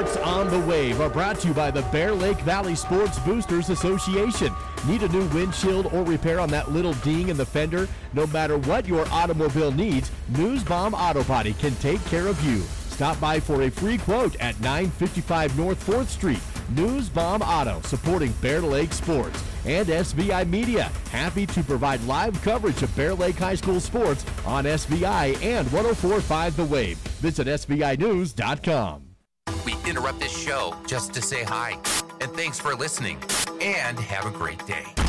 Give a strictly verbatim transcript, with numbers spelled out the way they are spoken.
Sports on the Wave are brought to you by the Bear Lake Valley Sports Boosters Association. Need a new windshield or repair on that little ding in the fender? No matter what your automobile needs, Newsbomb Auto Body can take care of you. Stop by for a free quote at nine fifty-five North fourth Street. Newsbomb Auto, supporting Bear Lake Sports. And S V I Media, happy to provide live coverage of Bear Lake High School sports on S V I and one oh four point five The Wave. Visit S V I news dot com. We interrupt this show just to say hi. And thanks for listening. And have a great day.